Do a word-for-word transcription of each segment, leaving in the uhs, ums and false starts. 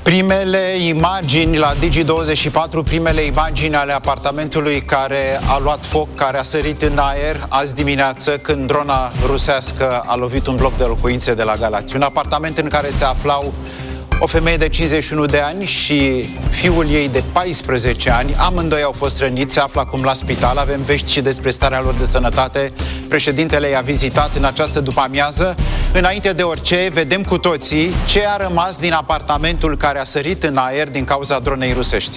Primele imagini la Digi douăzeci și patru, primele imagini ale apartamentului care a luat foc, care a sărit în aer azi dimineață când drona rusească a lovit un bloc de locuințe de la Galați. Un apartament în care se aflau o femeie de cincizeci și unu de ani și fiul ei de paisprezece ani. Amândoi au fost răniți, se află acum la spital. Avem vești și despre starea lor de sănătate. Președintele i-a vizitat în această după-amiază. Înainte de orice, vedem cu toții ce a rămas din apartamentul care a sărit în aer din cauza dronei rusești.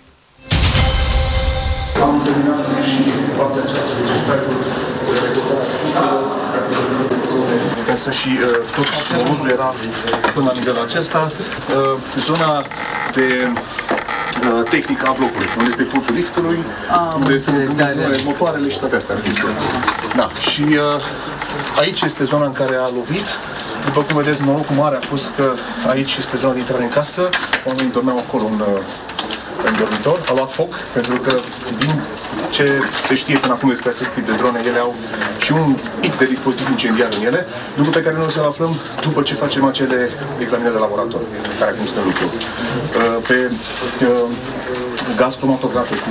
Am terminat și partea aceasta de gestare cu recuperarea casă și uh, tot morozul era până la nivelul acesta. Uh, zona de uh, tehnică a blocului, unde este puțul liftului, ah, unde sunt motoarele și toate astea. Da. Și uh, aici este zona în care a lovit. După cum vedeți, norocul mare a fost că aici este zona de intrare în casă. Oamenii dormeau acolo în, în dormitor. A luat foc, pentru că din ce se știe până acum despre acest tip de drone, ele au și un pic de dispozitiv incendiar în ele, lucru pe care noi o să-l aflăm după ce facem acele examinări de laborator, care acum sunt în lucru. Pe gaz cromatografe cu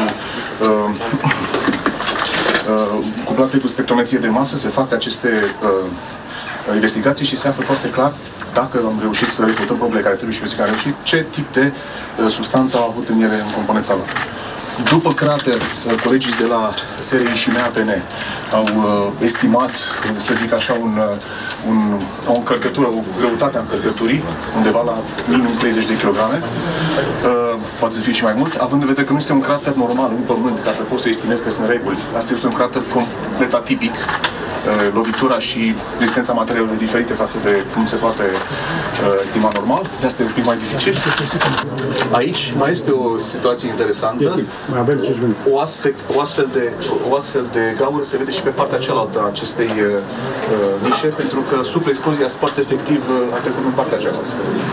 cu plate cu spectrometrie de masă se fac aceste investigații și se află foarte clar dacă am reușit să refutăm probele care trebuie și eu zic că am reușit, ce tip de uh, substanță au avut în ele în componența lor. După crater, uh, colegii de la S R I și M A P N au uh, estimat, să zic așa, un, uh, un, o încărcătură, o greutate a încărcăturii, undeva la minim treizeci de kilograme, uh, poate să fie și mai mult, având în vedere că nu este un crater normal, un pământ, ca să poți să estimezi că sunt reguli. Asta este un crater complet atipic. Lovitura și rezistența materialelor diferite față de cum se poate uh, estima normal. De asta e un pic mai dificil. Aici mai este o situație interesantă. O astfel, o astfel, de, o astfel de gaură se vede și pe partea cealaltă a acestei uh, nișe, pentru că sub explozia spart efectiv uh, a trecut în partea cealaltă.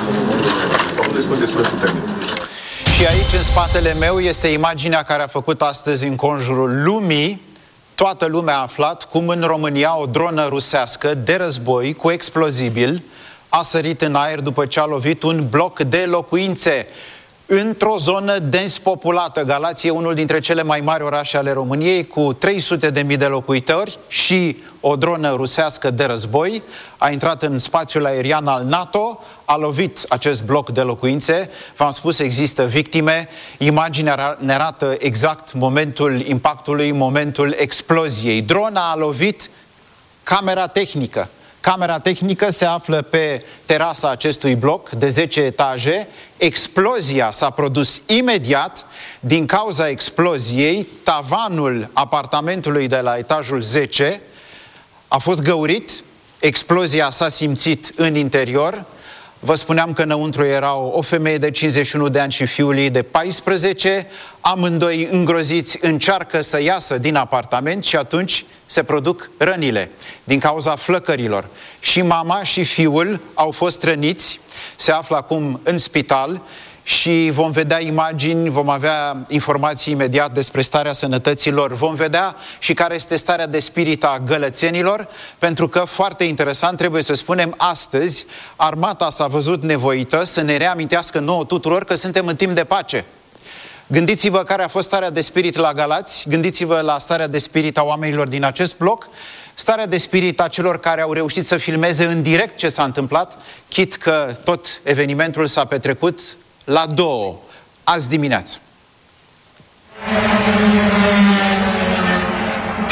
A fost explozie destul de puternică. Și aici, în spatele meu, este imaginea care a făcut astăzi în conjurul lumii. Toată lumea a aflat cum în România o dronă rusească de război cu explozibil a sărit în aer după ce a lovit un bloc de locuințe într-o zonă dens populată. Galați e unul dintre cele mai mari orașe ale României, cu trei sute de mii de locuitori, și o dronă rusească de război a intrat în spațiul aerian al NATO, a lovit acest bloc de locuințe. V-am spus, există victime. Imaginea ne arată exact momentul impactului, momentul exploziei. Drona a lovit camera tehnică. Camera tehnică se află pe terasa acestui bloc de zece etaje. Explozia s-a produs imediat. Din cauza exploziei, tavanul apartamentului de la etajul zece a fost găurit. Explozia s-a simțit în interior. Vă spuneam că înăuntru erau o femeie de cincizeci și unu de ani și fiul ei de paisprezece. Amândoi îngroziți încearcă să iasă din apartament și atunci se produc rănile din cauza flăcărilor. Și mama și fiul au fost răniți, se află acum în spital și vom vedea imagini, vom avea informații imediat despre starea sănătăților, vom vedea și care este starea de spirit a gălățenilor, pentru că, foarte interesant, trebuie să spunem, astăzi armata s-a văzut nevoită să ne reamintească nouă tuturor că suntem în timp de pace. Gândiți-vă care a fost starea de spirit la Galați, gândiți-vă la starea de spirit a oamenilor din acest bloc, starea de spirit a celor care au reușit să filmeze în direct ce s-a întâmplat, chit că tot evenimentul s-a petrecut la două, azi dimineață.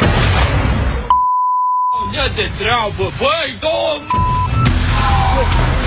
Ia de treabă, băi, două...